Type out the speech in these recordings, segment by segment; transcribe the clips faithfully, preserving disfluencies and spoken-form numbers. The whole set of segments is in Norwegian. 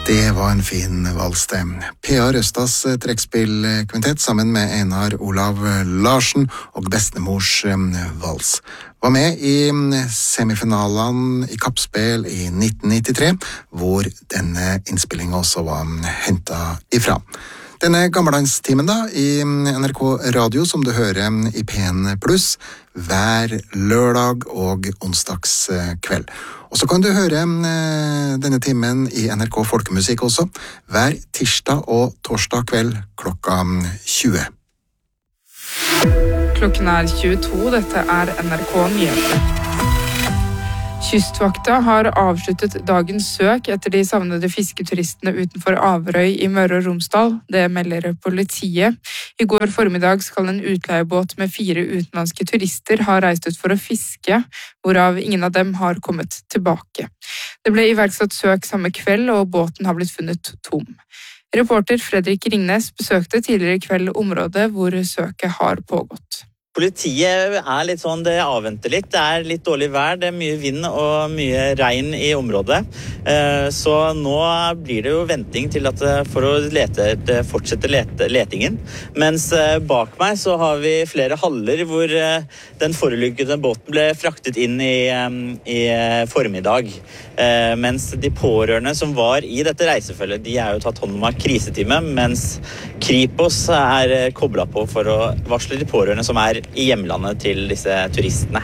Det var en fin vals det. P A Røstas trekkspillkvintett sammen med Einar Olav Larsen og bestemors vals var med i semifinalen i kappspill i nitten nittitre, hvor denne innspillingen også var hentet ifra. Denne gammeldanstimen da, i N R K Radio, som du hører i P en pluss, hver lørdag og onsdags kveld. Og så kan du høre denne timen i N R K Folkemusikk også, hver tirsdag og torsdag kveld klokka tjue. Klokken er tjueto, dette er N R K Nyheter. Kystvakta har avsluttet dagens søk etter de savnede fisketuristene utenfor Averøy i Møre og Romsdal. Det melder politiet. I går formiddag skal en utleiebåt med fire utenlandske turister ha reist ut for å fiske, hvorav ingen av dem har kommet tilbake. Det ble iverksatt søk samme kveld, og båten har blitt funnet tom. Reporter Fredrik Ringnes besøkte tidligere i kveld området hvor søket har pågått. Politiet er litt sånn, det avventer litt, det er litt dårlig vær, det er mye vind og mye regn i området. Så nå blir det jo venting til at for å lete, fortsette lete, letingen. Mens bak meg så har vi flere haller hvor den forelykkede båten ble fraktet inn i, i formiddag. Mens de pårørende som var i dette reisefølget, de er jo tatt hånd om av krisetime, mens Kripos er koblet på for å varsle de pårørende som er i hjemlandet til disse turistene.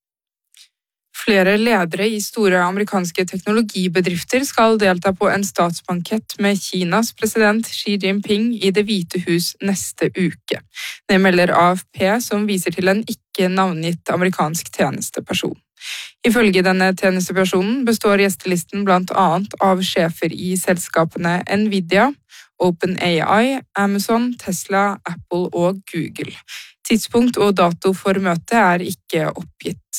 Flere ledere i store amerikanske teknologibedrifter skal delta på en statsbankett med Kinas president Xi Jinping i Det hvite hus neste uke. Det melder A F P, som viser til en ikke navngitt amerikansk tjenesteperson. Ifølge denne tjenestepersonen består gjestelisten blant annet av sjefer i selskapene Nvidia, OpenAI, Amazon, Tesla, Apple og Google. Tidspunkt og dato for møtet er ikke oppgitt.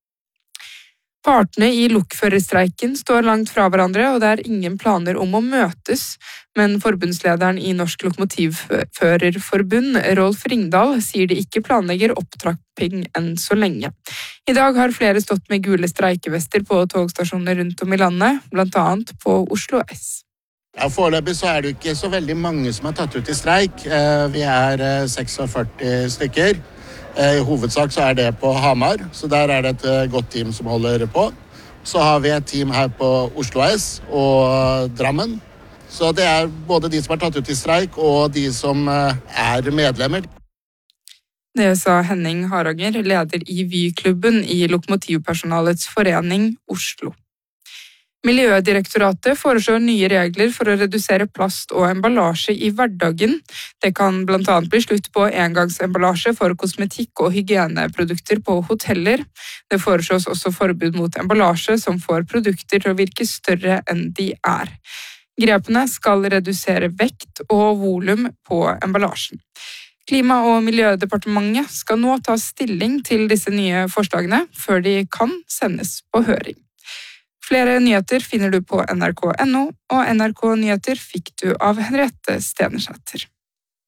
Partene i lokførerstreiken står langt fra hverandre, og det er ingen planer om å møtes, men forbundslederen i Norsk Lokomotivførerforbund, Rolf Ringdal, sier de ikke planlegger opptrapping enn så lenge. I dag har flere stått med gule streikevester på togstasjoner rundt om i landet, blant annet på Oslo S. Ja, foreløpig så er det ikke så veldig mange som er tatt ut i streik. Vi er førtiseks stykker. I hovedsak så er det på Hamar, så der er det et godt team som holder på. Så har vi et team her på Oslo S og Drammen. Så det er både de som er tatt ut i streik og de som er medlemmer. Det sa Henning Harager, leder i Vy-klubben i Lokomotivpersonalets forening Oslo. Miljødirektoratet foreslår nye regler for å redusere plast og emballasje i hverdagen. Det kan blant annet bli slutt på engangsemballasje for kosmetikk og hygieneprodukter på hoteller. Det foreslås også forbud mot emballasje som får produkter til å virke større enn de er. Grepene skal redusere vekt og volum på emballasjen. Klima- og miljødepartementet skal nå ta stilling til disse nye forslagene før de kan sendes på høring. Flere nyheter finner du på N R K punktum no, og N R K Nyheter fikk du av Henriette Stenersæter.